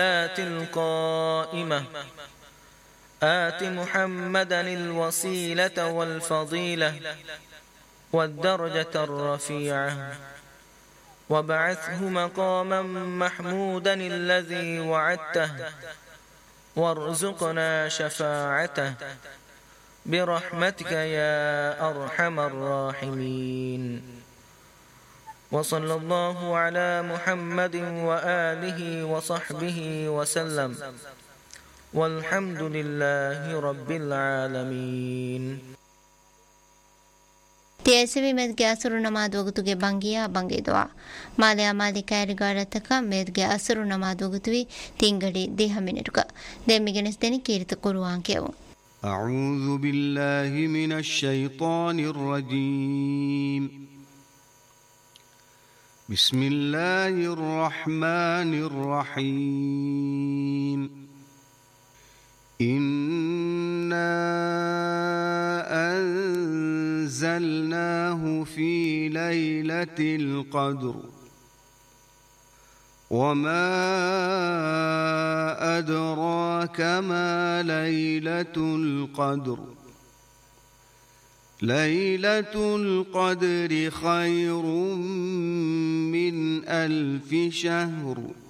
القائمة آت محمدا الوسيلة والفضيلة والدرجة الرفيعة وابعثه مقاما محمودا الذي وعدته وارزقنا شفاعته برحمتك يا أرحم الراحمين. وصلى الله على محمد وآله وصحبه وسلم والحمد لله رب العالمين. تيسوي مدغ أسر نماز وقتوغي بانگيا بانگي دعا ماليا مالي كاير غارتك مدغ أسر نماز وقتوي تينغدي ديها منرك دميگنس دني كيرت قرآن كيو. أعوذ بالله من الشيطان الرجيم. بسم الله الرحمن الرحيم. إنا أنزلناه في ليلة القدر وما أدراك ما ليلة القدر. ليلة القدر خير من 1000 شهر